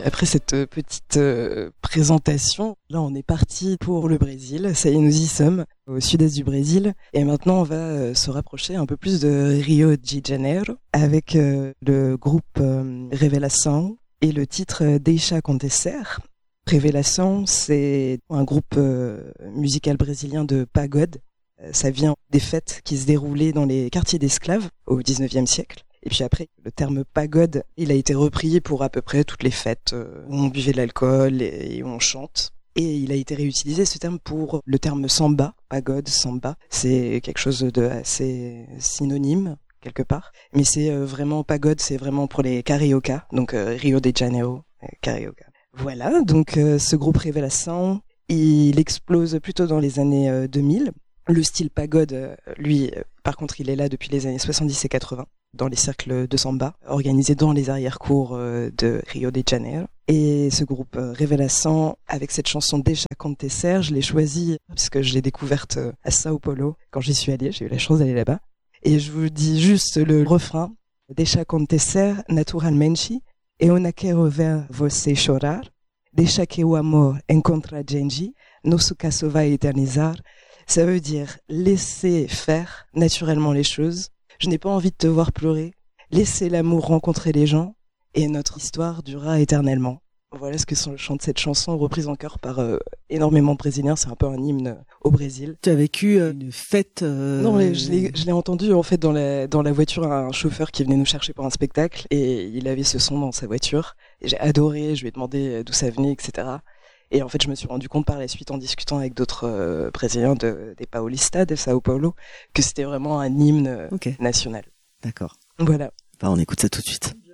Après cette petite présentation, là on est parti pour le Brésil. Ça y est, nous y sommes, au sud-est du Brésil. Et maintenant on va se rapprocher un peu plus de Rio de Janeiro avec le groupe Revelação et le titre Deixa Acontecer. Revelação, c'est un groupe musical brésilien de pagode. Ça vient des fêtes qui se déroulaient dans les quartiers d'esclaves au XIXe siècle. Et puis après, le terme pagode, il a été repris pour à peu près toutes les fêtes où on buvait de l'alcool et où on chante. Et il a été réutilisé, ce terme, pour le terme samba. Pagode, samba, c'est quelque chose de assez synonyme, quelque part. Mais c'est vraiment pagode, c'est vraiment pour les carioca, donc Rio de Janeiro, carioca. Voilà, donc ce groupe Revelação, il explose plutôt dans les années 2000. Le style pagode, lui, par contre, il est là depuis les années 70 et 80, dans les cercles de samba, organisés dans les arrière-cours de Rio de Janeiro. Et ce groupe Revelação, avec cette chanson Deixa Acontecer, je l'ai choisie parce que je l'ai découverte à Sao Paulo quand j'y suis allée, j'ai eu la chance d'aller là-bas. Et je vous dis juste le refrain, Deixa Acontecer naturalmente, eu não quero ver você chorar, deixa que o amor encontre a gente, nosso caso vai eternizar. Ça veut dire laisser faire naturellement les choses. Je n'ai pas envie de te voir pleurer. Laisser l'amour rencontrer les gens et notre histoire durera éternellement. Voilà ce que chante cette chanson reprise en chœur par énormément de Brésiliens. C'est un peu un hymne au Brésil. Tu as vécu une fête Non, je l'ai entendu en fait dans la voiture, un chauffeur qui venait nous chercher pour un spectacle et il avait ce son dans sa voiture. Et j'ai adoré, je lui ai demandé d'où ça venait, etc. Et en fait, je me suis rendu compte par la suite en discutant avec d'autres Brésiliens des Paulistas de Sao Paulo que c'était vraiment un hymne national. D'accord. Voilà. On écoute ça tout de suite.